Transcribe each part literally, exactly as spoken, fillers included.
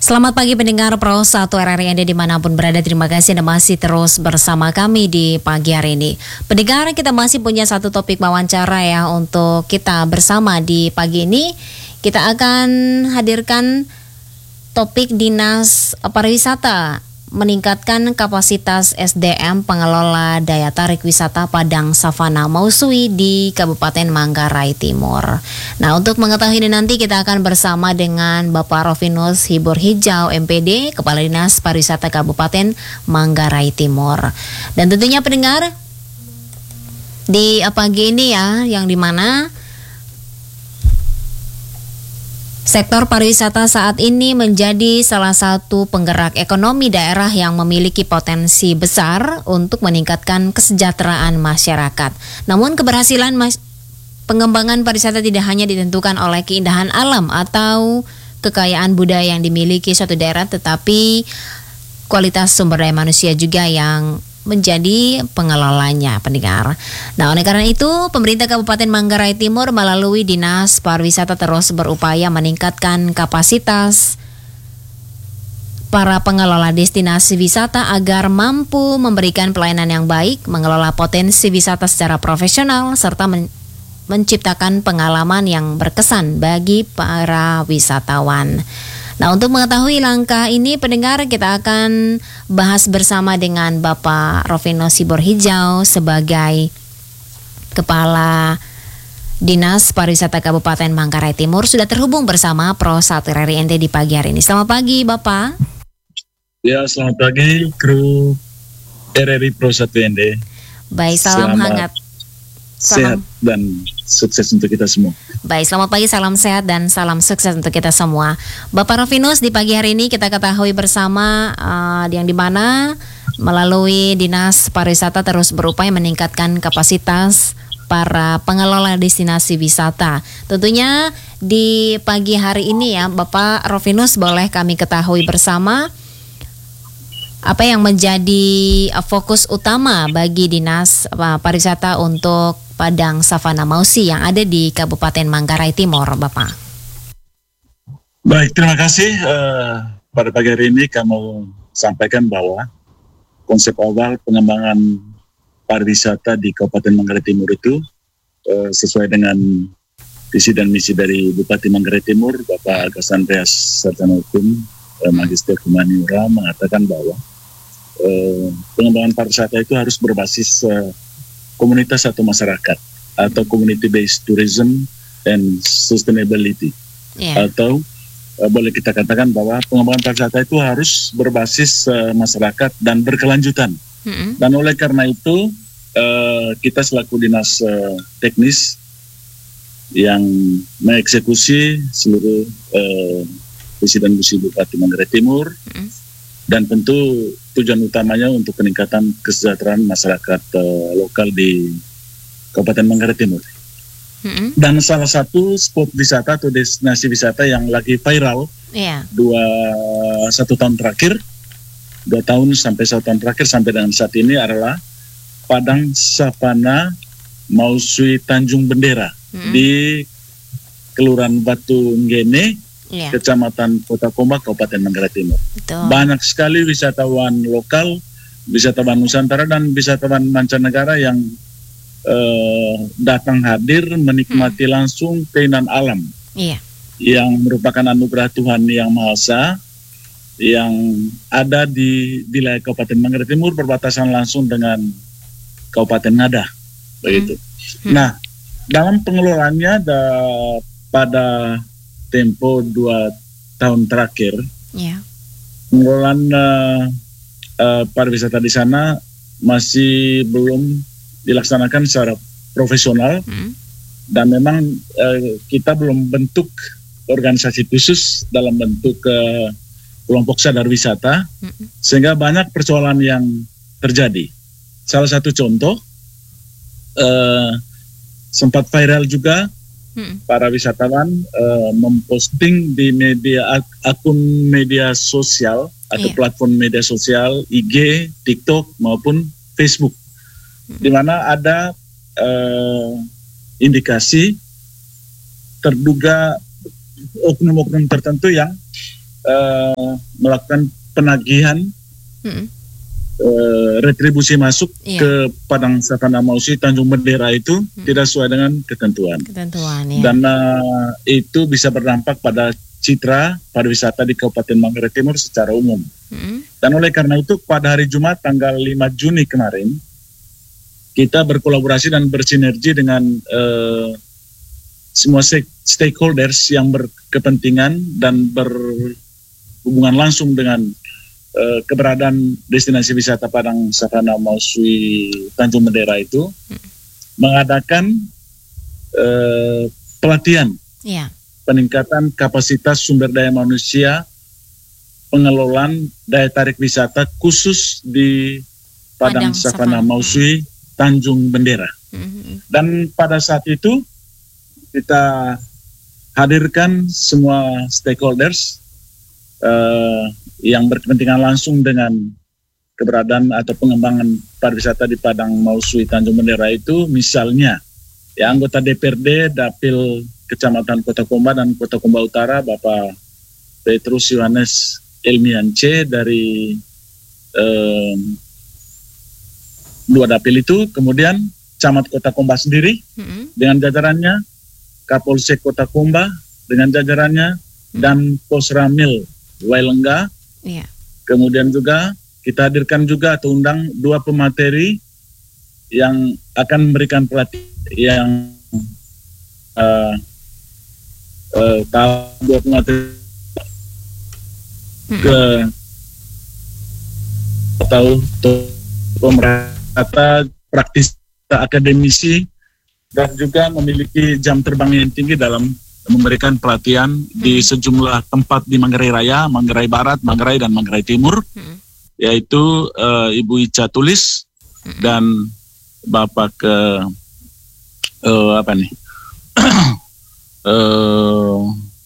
Selamat pagi pendengar Pro satu R R I Anda dimanapun berada. Terima kasih Anda masih terus bersama kami di pagi hari ini. Pendengar, kita masih punya satu topik wawancara ya untuk kita bersama di pagi ini. Kita akan hadirkan topik Dinas Pariwisata meningkatkan kapasitas S D M pengelola daya tarik wisata Padang Savana Mausui di Kabupaten Manggarai Timur. Nah, untuk mengetahui ini nanti kita akan bersama dengan Bapak Rovinus Hibur Hijau M P D, Kepala Dinas Pariwisata Kabupaten Manggarai Timur. Dan tentunya pendengar, di pagi ini ya, yang dimana sektor pariwisata saat ini menjadi salah satu penggerak ekonomi daerah yang memiliki potensi besar untuk meningkatkan kesejahteraan masyarakat. Namun keberhasilan mas- pengembangan pariwisata tidak hanya ditentukan oleh keindahan alam atau kekayaan budaya yang dimiliki suatu daerah, tetapi kualitas sumber daya manusia juga yang menjadi pengelolanya, pendengar. Nah, oleh karena itu, pemerintah Kabupaten Manggarai Timur melalui Dinas Pariwisata terus berupaya meningkatkan kapasitas para pengelola destinasi wisata agar mampu memberikan pelayanan yang baik, mengelola potensi wisata secara profesional, serta men- menciptakan pengalaman yang berkesan bagi para wisatawan. Nah, untuk mengetahui langkah ini, pendengar, kita akan bahas bersama dengan Bapak Rovinus Hibur Hijau sebagai Kepala Dinas Pariwisata Kabupaten Manggarai Timur. Sudah terhubung bersama Pro satu R R I N T di pagi hari ini. Selamat pagi, Bapak. Ya, selamat pagi, kru R R I Pro satu N D. Baik, salam selamat hangat. Sehat Salam. dan sukses untuk kita semua. Baik, selamat pagi, salam sehat dan salam sukses untuk kita semua. Bapak Rovinus, di pagi hari ini kita ketahui bersama uh, yang dimana melalui Dinas Pariwisata terus berupaya meningkatkan kapasitas para pengelola destinasi wisata. Tentunya di pagi hari ini ya, Bapak Rovinus, boleh kami ketahui bersama apa yang menjadi uh, fokus utama bagi Dinas uh, Pariwisata untuk Padang Savana Mausui yang ada di Kabupaten Manggarai Timur, Bapak. Baik, terima kasih. Uh, pada pagi hari ini kami sampaikan bahwa konsep awal pengembangan pariwisata di Kabupaten Manggarai Timur itu uh, sesuai dengan visi dan misi dari Bupati Manggarai Timur, Bapak Agus Andreas Sarjana Hukum, uh, Magister Humaniora, mengatakan bahwa uh, pengembangan pariwisata itu harus berbasis uh, komunitas atau masyarakat, atau community-based tourism and sustainability. Yeah. Atau uh, boleh kita katakan bahwa pengembangan pariwisata itu harus berbasis uh, masyarakat dan berkelanjutan. Mm-hmm. Dan oleh karena itu, uh, kita selaku dinas uh, teknis yang mengeksekusi seluruh uh, visi dan misi Bupati Manggarai Timur, mm-hmm. dan tentu tujuan utamanya untuk peningkatan kesejahteraan masyarakat uh, lokal di Kabupaten Manggarai Timur. Mm-hmm. Dan salah satu spot wisata atau destinasi wisata yang lagi viral yeah. dua satu tahun terakhir, dua tahun sampai satu tahun terakhir sampai dengan saat ini adalah Padang Savana Mausui Tanjung Bendera, mm-hmm. di Kelurahan Batu Ngene, yeah. Kecamatan Kota Kombak, Kabupaten Manggarai Timur. Betul. Banyak sekali wisatawan lokal, wisatawan Nusantara dan wisatawan mancanegara yang uh, datang hadir menikmati hmm. langsung keindahan alam, yeah. yang merupakan anugerah Tuhan Yang Maha Esa yang ada di wilayah Kabupaten Manggarai Timur berbatasan langsung dengan Kabupaten Ngada, begitu. Hmm. Nah, dalam pengelolaannya da, pada tempo dua tahun terakhir, yeah. pengelolaan uh, uh, pariwisata di sana masih belum dilaksanakan secara profesional, mm. dan memang uh, kita belum bentuk organisasi khusus dalam bentuk uh, kelompok sadar wisata, mm. sehingga banyak persoalan yang terjadi. Salah satu contoh, uh, sempat viral juga, Hmm. para wisatawan uh, memposting di media ak- akun media sosial atau yeah. platform media sosial I G, TikTok maupun Facebook, hmm. di mana ada uh, indikasi terduga oknum-oknum tertentu yang uh, melakukan penagihan Mm-mm. uh, retribusi masuk Iya. ke Padang Savana Mausui Tanjung Bendera itu Mm. tidak sesuai dengan ketentuan. Ketentuan ya. Dan uh, itu bisa berdampak pada citra pariwisata di Kabupaten Manggarai Timur secara umum. Mm-mm. Dan oleh karena itu pada hari Jumat tanggal lima Juni kemarin, kita berkolaborasi dan bersinergi dengan uh, semua stakeholders yang berkepentingan dan berhubungan langsung dengan uh, keberadaan destinasi wisata Padang Savana Mausui Tanjung Bendera itu, hmm. mengadakan uh, pelatihan yeah. peningkatan kapasitas sumber daya manusia pengelolaan daya tarik wisata khusus di Padang, Padang Savana Mausui Tanjung Bendera. Hmm. Dan pada saat itu kita hadirkan semua stakeholders uh, yang berkepentingan langsung dengan keberadaan atau pengembangan pariwisata di Padang Mausui Tanjung Bendera itu, misalnya ya anggota D P R D Dapil Kecamatan Kota Komba dan Kota Komba Utara, Bapak Petrus Yohanes Ilmian C dari um, dua dapil itu, kemudian Camat Kota Komba sendiri mm-hmm. dengan jajarannya, Kapolsek Kota Komba dengan jajarannya, hmm. dan Posramil Wailengga. Yeah. Kemudian juga kita hadirkan juga atau undang dua pemateri yang akan memberikan pelatihan yang uh, uh, dua pemateri hmm. ke atau pemerhati praktis akademisi dan juga memiliki jam terbang yang tinggi dalam memberikan pelatihan hmm. di sejumlah tempat di Manggarai Raya, Manggarai Barat, Manggarai dan Manggarai Timur, hmm. yaitu uh, Ibu Ica Tulis hmm. dan Bapak ke uh, apa nih? uh,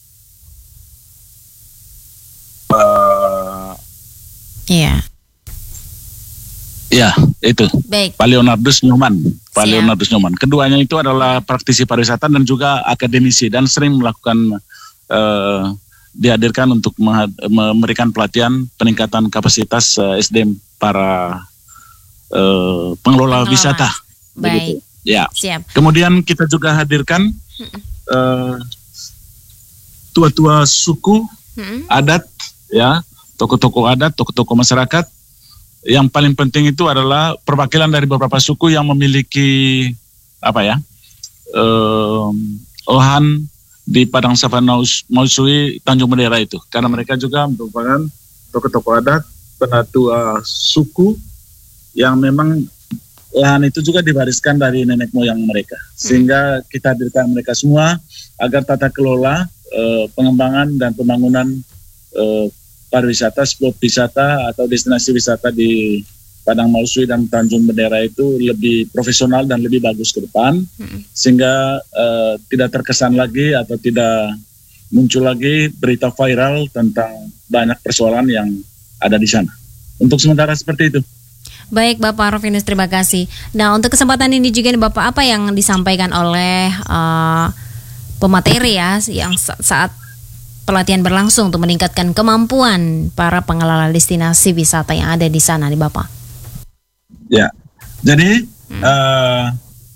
uh, yeah. Ya, itu. Baik. Pak Leonardus Nyoman. Pak Leonardus Nyoman. Keduanya itu adalah praktisi pariwisata dan juga akademisi dan sering melakukan uh, dihadirkan untuk memberikan pelatihan peningkatan kapasitas uh, S D M para uh, pengelola, pengelola wisata. Baik. Begitu. Ya. Siap. Kemudian kita juga hadirkan uh, tua-tua suku, hmm. adat, ya, tokoh-tokoh adat, tokoh-tokoh masyarakat. Yang paling penting itu adalah perwakilan dari beberapa suku yang memiliki apa ya um, lahan di Padang Savana Mausui Tanjung Bendera itu, karena mereka juga merupakan tokoh-tokoh adat, penatua suku yang memang lahan itu juga diwariskan dari nenek moyang mereka, sehingga kita hadirkan mereka semua agar tata kelola uh, pengembangan dan pembangunan uh, pariwisata, spot wisata atau destinasi wisata di Padang Mausui dan Tanjung Bendera itu lebih profesional dan lebih bagus ke depan, hmm. sehingga uh, tidak terkesan lagi atau tidak muncul lagi berita viral tentang banyak persoalan yang ada di sana. Untuk sementara seperti itu. Baik Bapak Rovinus, terima kasih. Nah, untuk kesempatan ini juga nih Bapak, apa yang disampaikan oleh uh, pemateri ya yang saat pelatihan berlangsung untuk meningkatkan kemampuan para pengelola destinasi wisata yang ada di sana nih Bapak? Ya, jadi hmm. uh,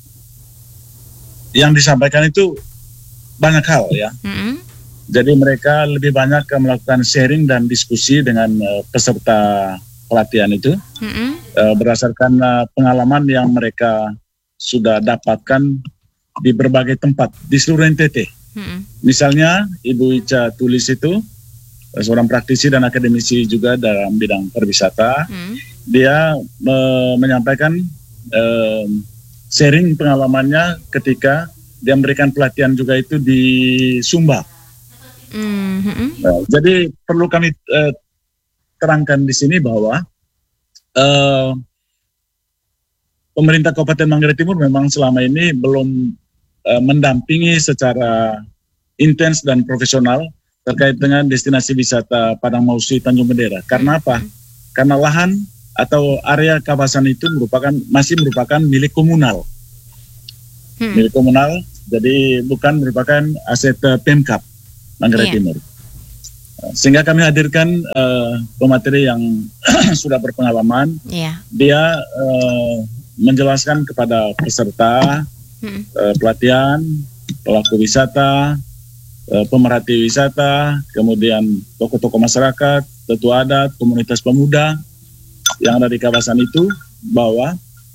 yang disampaikan itu banyak hal ya. Hmm. Jadi mereka lebih banyak melakukan sharing dan diskusi dengan uh, peserta pelatihan itu, hmm. uh, berdasarkan uh, pengalaman yang mereka sudah dapatkan di berbagai tempat di seluruh N T T. Hmm. Misalnya Ibu Ica Tulis itu seorang praktisi dan akademisi juga dalam bidang pariwisata. Hmm. Dia me- menyampaikan eh, sharing pengalamannya ketika dia memberikan pelatihan juga itu di Sumba. Hmm. Nah, jadi perlu kami eh, terangkan di sini bahwa eh, pemerintah Kabupaten Manggarai Timur memang selama ini belum mendampingi secara intens dan profesional terkait dengan destinasi wisata Padang Mausui Tanjung Bendera. Karena apa? Karena lahan atau area kawasan itu merupakan masih merupakan milik komunal, hmm. milik komunal. Jadi bukan merupakan aset Pemkab Manggarai yeah. Timur. Sehingga kami hadirkan uh, pemateri yang sudah berpengalaman. Yeah. Dia uh, menjelaskan kepada peserta hmm. uh, pelatihan, pelaku wisata, uh, pemerhati wisata, kemudian tokoh-tokoh masyarakat, tetua adat, komunitas pemuda yang ada di kawasan itu, bahwa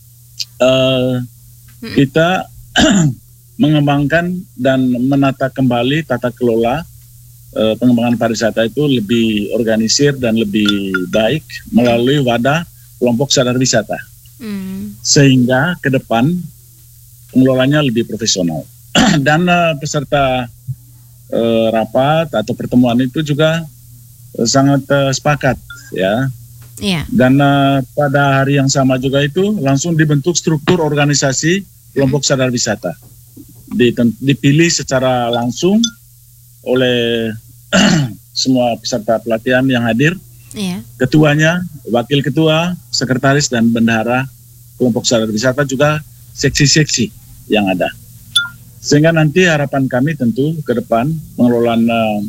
uh, hmm. kita mengembangkan dan menata kembali tata kelola Uh, pengembangan pariwisata itu lebih organisir dan lebih baik melalui wadah kelompok sadar wisata, mm. sehingga ke depan pengelolanya lebih profesional. Dan uh, peserta uh, rapat atau pertemuan itu juga uh, sangat uh, sepakat, ya. Yeah. Dan uh, pada hari yang sama juga itu langsung dibentuk struktur organisasi kelompok mm. sadar wisata, dipilih secara langsung oleh semua peserta pelatihan yang hadir, iya. Ketuanya, wakil ketua, sekretaris dan bendahara kelompok sadar wisata, juga seksi-seksi yang ada. Sehingga nanti harapan kami tentu ke depan pengelolaan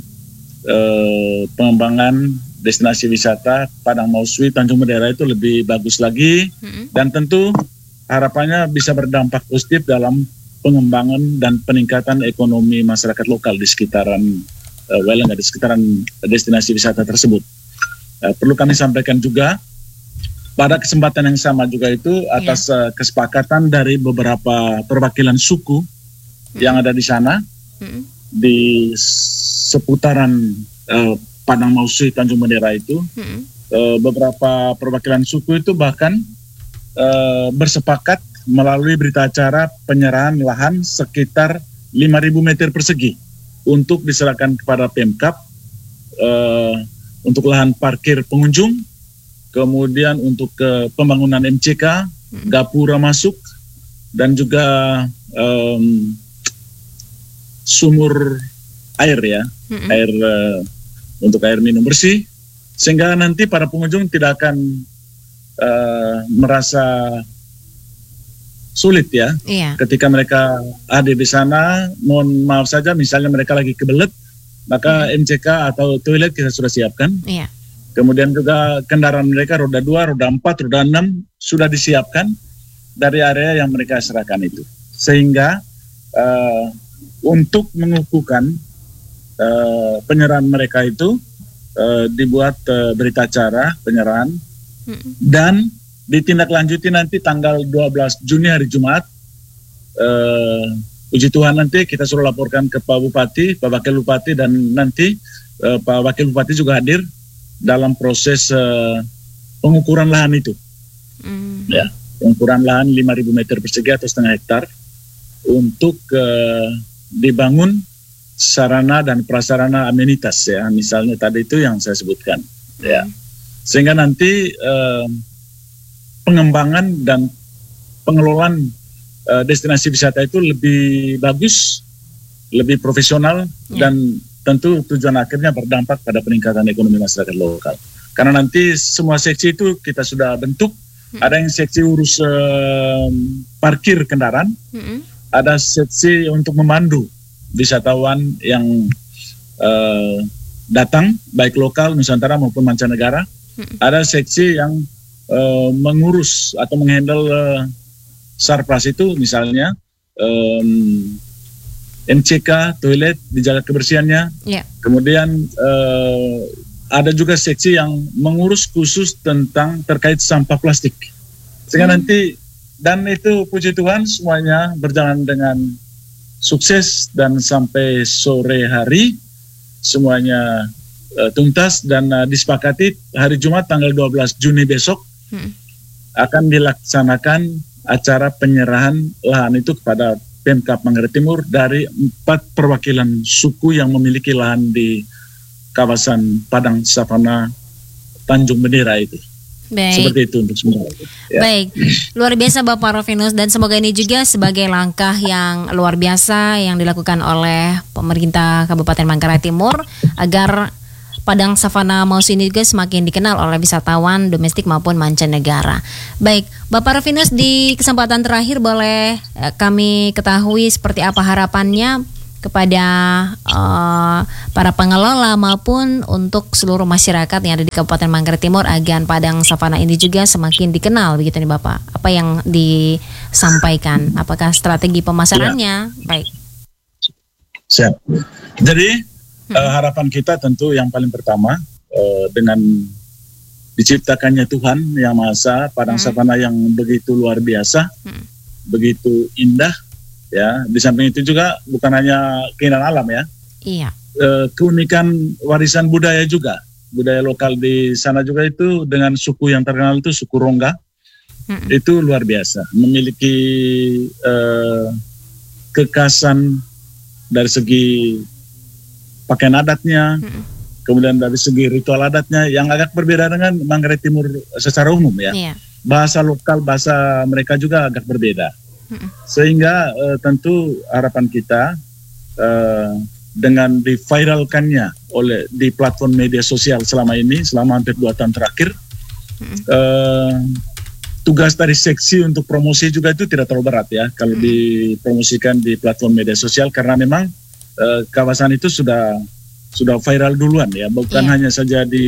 eh, pengembangan destinasi wisata Padang Mausui Tanjung Bendera itu lebih bagus lagi, mm-hmm. dan tentu harapannya bisa berdampak positif dalam pengembangan dan peningkatan ekonomi masyarakat lokal di sekitaran Uh, Weleng, di sekitaran destinasi wisata tersebut. Uh, perlu kami sampaikan juga pada kesempatan yang sama juga itu atas yeah. uh, kesepakatan dari beberapa perwakilan suku mm-hmm. yang ada di sana, mm-hmm. di seputaran uh, Padang Mausui Tanjung Bendera itu, mm-hmm. uh, beberapa perwakilan suku itu bahkan uh, bersepakat melalui berita acara penyerahan lahan sekitar lima ribu meter persegi untuk diserahkan kepada Pemkab uh, untuk lahan parkir pengunjung, kemudian untuk uh, pembangunan M C K, hmm. gapura masuk, dan juga um, sumur air ya, hmm. air uh, untuk air minum bersih, sehingga nanti para pengunjung tidak akan uh, merasa sulit ya, iya. Ketika mereka hadir di sana. Mohon maaf saja, misalnya mereka lagi kebelet, maka hmm. M C K atau toilet kita sudah siapkan. Iya. Kemudian juga kendaraan mereka roda dua, roda empat, roda enam sudah disiapkan dari area yang mereka serahkan itu. Sehingga uh, untuk mengukuhkan uh, penyerahan mereka itu uh, dibuat uh, berita acara penyerahan, hmm. dan ditindaklanjuti nanti tanggal dua belas Juni hari Jumat. Uh, puji Tuhan nanti kita suruh laporkan ke Pak Bupati, Pak Wakil Bupati, dan nanti uh, Pak Wakil Bupati juga hadir dalam proses uh, pengukuran lahan itu. Mm. Ya, pengukuran lahan lima ribu meter persegi atau setengah hektar untuk uh, dibangun sarana dan prasarana amenitas ya, misalnya tadi itu yang saya sebutkan. Mm. Ya, sehingga nanti uh, pengembangan dan pengelolaan uh, destinasi wisata itu lebih bagus, lebih profesional, ya. Dan tentu tujuan akhirnya berdampak pada peningkatan ekonomi masyarakat lokal. Karena nanti semua seksi itu kita sudah bentuk, hmm. ada yang seksi urus uh, parkir kendaraan, hmm. ada seksi untuk memandu wisatawan yang uh, datang, baik lokal, Nusantara maupun mancanegara, hmm. ada seksi yang Uh, mengurus atau menghandle uh, sarpras itu, misalnya um, M C K, toilet, dijaga kebersihannya. Yeah. Kemudian uh, ada juga seksi yang mengurus khusus tentang terkait sampah plastik. Sehingga hmm. nanti, dan itu puji Tuhan semuanya berjalan dengan sukses, dan sampai sore hari semuanya uh, tuntas dan uh, disepakati hari Jumat tanggal dua belas Juni besok Hmm. akan dilaksanakan acara penyerahan lahan itu kepada Pemkab Manggarai Timur dari empat perwakilan suku yang memiliki lahan di kawasan Padang Savana Tanjung Bendera itu. Baik. Seperti itu untuk semua. Ya. Baik, luar biasa Bapak Rovinus, dan semoga ini juga sebagai langkah yang luar biasa yang dilakukan oleh pemerintah Kabupaten Manggarai Timur agar Padang Savana Mausui ini juga semakin dikenal oleh wisatawan domestik maupun mancanegara. Baik, Bapak Rovinus, di kesempatan terakhir boleh kami ketahui seperti apa harapannya kepada uh, para pengelola maupun untuk seluruh masyarakat yang ada di Kabupaten Manggarai Timur agar Padang Savana ini juga semakin dikenal begitu nih Bapak. Apa yang disampaikan? Apakah strategi pemasarannya? Ya. Baik. Siap. Jadi hmm. uh, harapan kita tentu yang paling pertama uh, dengan diciptakannya Tuhan Yang Maha Esa, Padang hmm. Savana yang begitu luar biasa, hmm. begitu indah. Ya, di samping itu juga bukan hanya keindahan alam ya, iya. E, keunikan warisan budaya juga, budaya lokal di sana juga itu dengan suku yang terkenal itu suku Rongga, mm-mm. itu luar biasa, memiliki e, kekhasan dari segi pakaian adatnya, mm-mm. kemudian dari segi ritual adatnya yang agak berbeda dengan Manggarai Timur secara umum ya, iya. bahasa lokal, bahasa mereka juga agak berbeda. Sehingga uh, tentu harapan kita uh, dengan diviralkannya oleh di platform media sosial selama ini, selama hampir dua tahun terakhir, uh, tugas dari seksi untuk promosi juga itu tidak terlalu berat ya kalau dipromosikan di platform media sosial, karena memang uh, kawasan itu sudah sudah viral duluan ya, bukan yeah. hanya saja di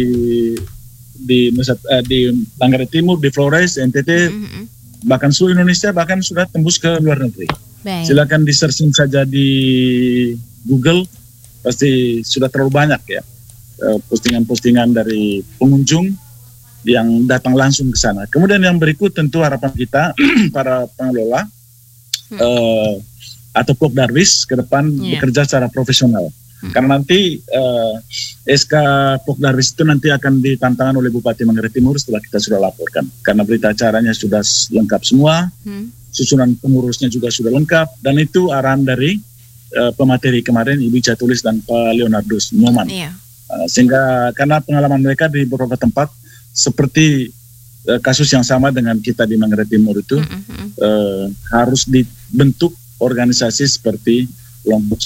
di uh, di Manggarai Timur, di Flores, N T T. Mm-hmm. Bahkan seluruh Indonesia, bahkan sudah tembus ke luar negeri. Baik. Silakan di searching saja di Google, pasti sudah terlalu banyak ya postingan-postingan dari pengunjung yang datang langsung ke sana. Kemudian yang berikut tentu harapan kita para pengelola hmm. uh, atau Pok Darwis ke depan yeah. bekerja secara profesional. Hmm. Karena nanti uh, S K Pok Darwis itu nanti akan ditantangan oleh Bupati Manggarai Timur setelah kita sudah laporkan. Karena berita acaranya sudah lengkap semua, hmm. susunan pengurusnya juga sudah lengkap, dan itu arahan dari uh, pemateri kemarin Ibu Ica Tulis dan Pak Leonardus Nyoman. Yeah. Uh, sehingga karena pengalaman mereka di beberapa tempat seperti uh, kasus yang sama dengan kita di Manggarai Timur itu hmm. uh, harus dibentuk organisasi seperti kelompok.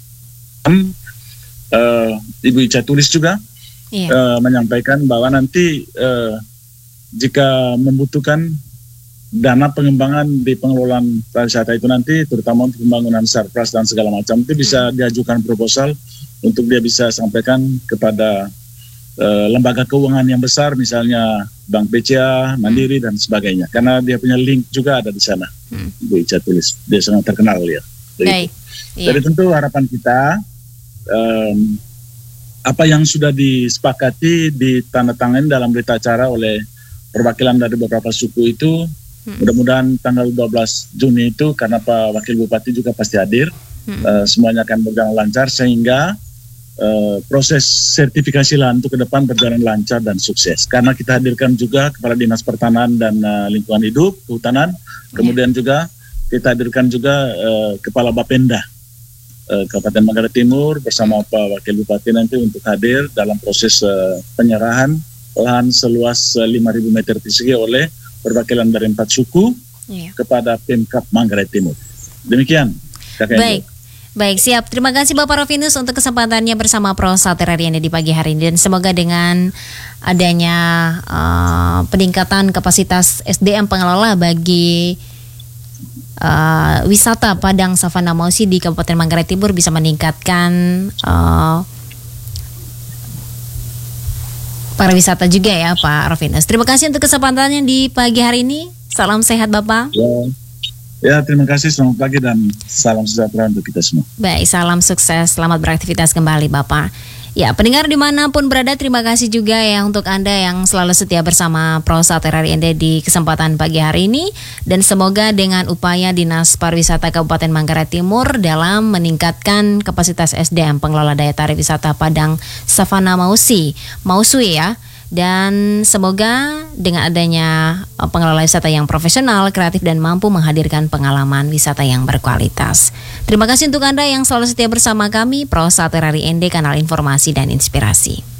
Uh, Ibu Ica Tulis juga yeah. uh, menyampaikan bahwa nanti uh, jika membutuhkan dana pengembangan di pengelolaan pariwisata itu nanti, terutama untuk pembangunan sarpras dan segala macam, itu bisa hmm. diajukan proposal untuk dia bisa sampaikan kepada uh, lembaga keuangan yang besar, misalnya Bank B C A, Mandiri hmm. dan sebagainya, karena dia punya link juga ada di sana. hmm. Ibu Ica Tulis, dia sangat terkenal ya. Jadi, yeah. jadi tentu harapan kita Um, apa yang sudah disepakati ditandatangani dalam berita acara oleh perwakilan dari beberapa suku itu, hmm. mudah-mudahan tanggal dua belas Juni itu, karena Pak Wakil Bupati juga pasti hadir, hmm. uh, semuanya akan berjalan lancar sehingga uh, proses sertifikasi lahan itu ke depan berjalan lancar dan sukses. Karena kita hadirkan juga Kepala Dinas Pertanahan dan uh, Lingkungan Hidup, Kehutanan, hmm. kemudian juga kita hadirkan juga uh, Kepala Bapenda Kabupaten Manggarai Timur bersama Pak Wakil Bupati nanti untuk hadir dalam proses uh, penyerahan lahan seluas uh, lima ribu meter persegi oleh perwakilan dari empat suku yeah. kepada Pemkab Manggarai Timur. Demikian. Kakak Baik. Ibu. Baik, siap. Terima kasih Bapak Rovinus untuk kesempatannya bersama Pro Satu R R I N D di pagi hari ini, dan semoga dengan adanya uh, peningkatan kapasitas S D M pengelola bagi Uh, wisata Padang Savana Mausi di Kabupaten Manggarai Timur bisa meningkatkan uh, pariwisata juga ya Pak Rovinus. Terima kasih untuk kesempatannya di pagi hari ini. Salam sehat Bapak. Ya, ya terima kasih, selamat pagi dan salam sejahtera untuk kita semua. Baik, salam sukses, selamat beraktivitas kembali Bapak. Ya, pendengar dimanapun berada, terima kasih juga ya untuk Anda yang selalu setia bersama Pro Satu R R I N D di kesempatan pagi hari ini. Dan semoga dengan upaya Dinas Pariwisata Kabupaten Manggarai Timur dalam meningkatkan kapasitas S D M pengelola daya tarik wisata Padang Savana Mausi, Mausui ya. Dan semoga dengan adanya pengelola wisata yang profesional, kreatif dan mampu menghadirkan pengalaman wisata yang berkualitas. Terima kasih untuk Anda yang selalu setia bersama kami, Pro Satu R R I N D, kanal informasi dan inspirasi.